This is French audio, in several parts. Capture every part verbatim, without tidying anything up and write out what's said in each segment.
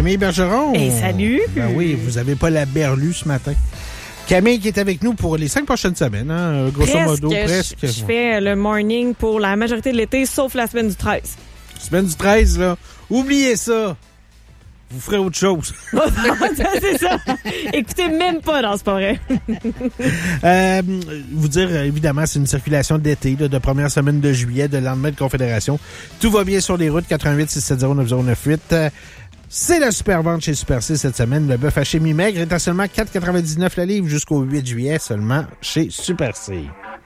Camille Bergeron. Hey, salut! Ben oui, vous avez pas la berlue ce matin. Camille qui est avec nous pour les cinq prochaines semaines, hein, grosso presque, modo, presque. Je, je fais le morning pour la majorité de l'été, sauf la semaine du treize. Semaine du treize, là, oubliez ça. Vous ferez autre chose. C'est ça. Écoutez même pas dans ce forêt. euh, vous dire, évidemment, c'est une circulation d'été, là, de première semaine de juillet, de lendemain de Confédération. Tout va bien sur les routes, quatre un huit, six sept zéro, neuf zéro neuf huit. Euh, c'est la super vente chez Super C cette semaine. Le bœuf haché mi-maigre est à seulement quatre quatre-vingt-dix-neuf la livre jusqu'au huit juillet seulement chez Super C.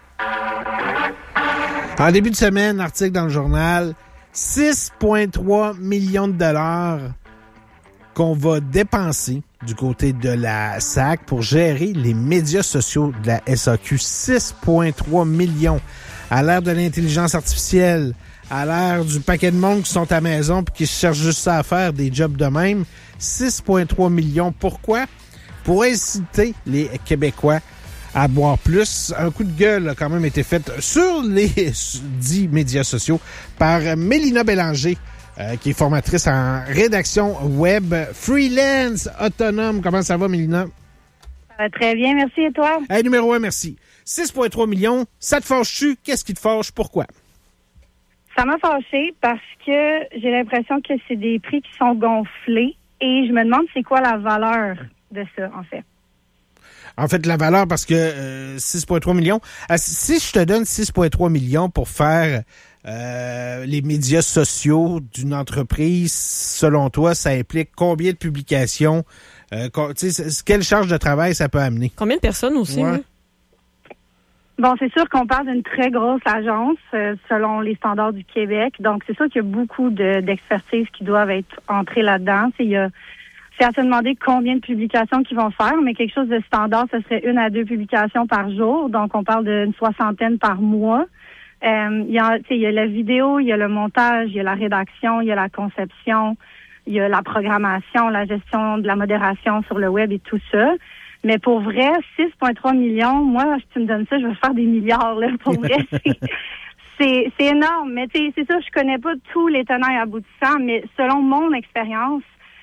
En début de semaine, article dans le journal, six virgule trois millions de dollars qu'on va dépenser du côté de la S A C pour gérer les médias sociaux de la S A Q. six virgule trois millions. À l'ère de l'intelligence artificielle, à l'ère du paquet de monde qui sont à la maison et qui cherchent juste ça à faire, des jobs de même, six virgule trois millions. Pourquoi? Pour inciter les Québécois à boire plus. Un coup de gueule a quand même été fait sur les dix médias sociaux par Mélina Bélanger, Euh, qui est formatrice en rédaction web, freelance, autonome. Comment ça va, Mélina? Ça va très bien, merci. Et toi? Hey, numéro un, merci. six virgule trois millions, ça te fâche-tu? Qu'est-ce qui te fâche? Pourquoi? Ça m'a fâchée parce que j'ai l'impression que c'est des prix qui sont gonflés et je me demande c'est quoi la valeur de ça, en fait. En fait, la valeur, parce que euh, six virgule trois millions, euh, si je te donne six virgule trois millions pour faire euh, les médias sociaux d'une entreprise, selon toi, ça implique combien de publications? Euh, tu sais, quelle charge de travail ça peut amener? Combien de personnes aussi? Ouais. Hein? Bon, c'est sûr qu'on parle d'une très grosse agence euh, selon les standards du Québec. Donc, c'est sûr qu'il y a beaucoup de, d'expertise qui doivent être entrées là-dedans. Il y a C'est à se demander combien de publications qu'ils vont faire, mais quelque chose de standard, ce serait une à deux publications par jour. Donc, on parle d'une soixantaine par mois. Euh, il y a, il y a la vidéo, il y a le montage, il y a la rédaction, il y a la conception, il y a la programmation, la gestion de la modération sur le web et tout ça. Mais pour vrai, six virgule trois millions, moi, si tu me donnes ça, je vais faire des milliards, là, pour vrai. c'est, c'est, c'est énorme. Mais tu sais, c'est sûr, je connais pas tous les tenants et aboutissants, mais selon mon expérience,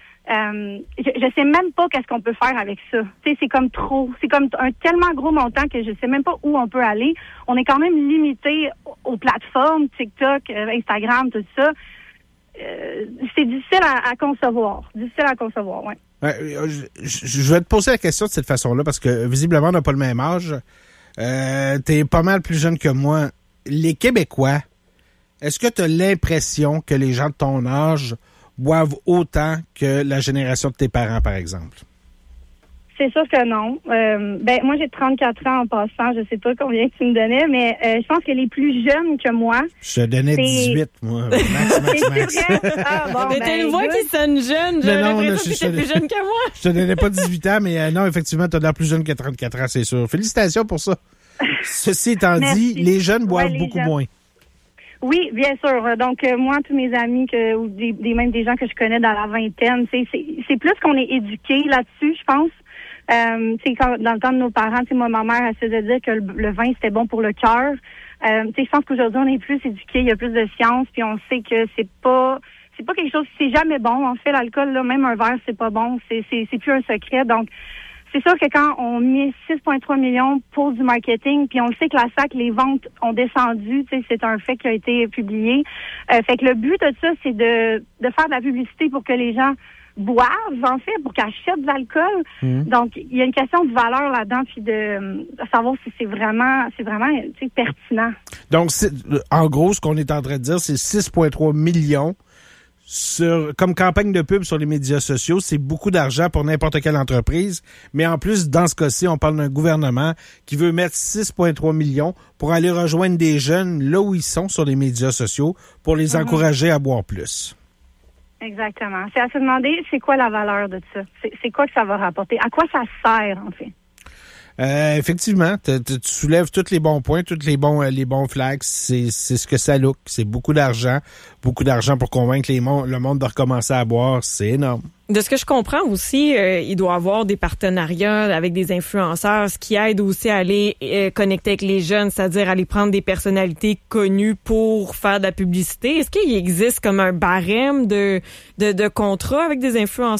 Euh, je, je sais même pas qu'est-ce qu'on peut faire avec ça. Tu sais, c'est comme trop. C'est comme un tellement gros montant que je sais même pas où on peut aller. On est quand même limité aux plateformes, TikTok, Instagram, tout ça. Euh, c'est difficile à, à concevoir. Difficile à concevoir, oui. Euh, je, je vais te poser la question de cette façon-là parce que visiblement, on n'a pas le même âge. Euh, t'es pas mal plus jeune que moi. Les Québécois, est-ce que tu as l'impression que les gens de ton âge boivent autant que la génération de tes parents, par exemple? C'est sûr que non. Euh, ben moi, j'ai trente-quatre ans en passant. Je sais pas combien tu me donnais, mais euh, je pense que les plus jeunes que moi... Je te donnais c'est... dix-huit, moi. Max, max, max. Ah, bon, mais ben, t'as une voix qui sonne jeune. J'avais l'impression que t'étais plus jeune que moi. Je te donnais pas dix-huit ans, mais euh, non, effectivement, t'as l'air plus jeune que trente-quatre ans, c'est sûr. Félicitations pour ça. Ceci étant dit, les jeunes boivent ouais, les beaucoup jeunes. moins. Oui, bien sûr. Donc, euh, moi, tous mes amis, que, ou des, des, même des gens que je connais dans la vingtaine, c'est, c'est, c'est plus qu'on est éduqués là-dessus, je pense. Euh, quand, dans le temps de nos parents, moi, ma mère, elle se faisait dire que le, le vin, c'était bon pour le cœur. Euh, je pense qu'aujourd'hui, on est plus éduqués, il y a plus de science, puis on sait que c'est pas c'est pas quelque chose, c'est jamais bon. En fait, l'alcool, là, même un verre, c'est pas bon. C'est, c'est, c'est plus un secret. Donc, c'est sûr que quand on met six virgule trois millions pour du marketing, puis on le sait que la S A C, les ventes ont descendu, tu sais, c'est un fait qui a été publié. Euh, fait que le but de ça, c'est de, de faire de la publicité pour que les gens boivent, en fait, pour qu'ils achètent de l'alcool. Mmh. Donc, il y a une question de valeur là-dedans, puis de, de savoir si c'est vraiment, c'est vraiment, tu sais, pertinent. Donc, c'est, en gros, ce qu'on est en train de dire, c'est six virgule trois millions sur, comme campagne de pub sur les médias sociaux. C'est beaucoup d'argent pour n'importe quelle entreprise. Mais en plus, dans ce cas-ci, on parle d'un gouvernement qui veut mettre six virgule trois millions pour aller rejoindre des jeunes là où ils sont sur les médias sociaux pour les mm-hmm. encourager à boire plus. Exactement. C'est à se demander, c'est quoi la valeur de ça? C'est, c'est quoi que ça va rapporter? À quoi ça sert, en fait? Euh, effectivement, tu soulèves tous les bons points, tous les bons les bons flags. C'est, c'est ce que ça look. C'est beaucoup d'argent. Beaucoup d'argent pour convaincre les mon- le monde de recommencer à boire. C'est énorme. De ce que je comprends aussi, euh, il doit y avoir des partenariats avec des influenceurs, ce qui aide aussi à aller euh, connecter avec les jeunes, c'est-à-dire aller prendre des personnalités connues pour faire de la publicité. Est-ce qu'il existe comme un barème de, de, de contrats avec des influenceurs?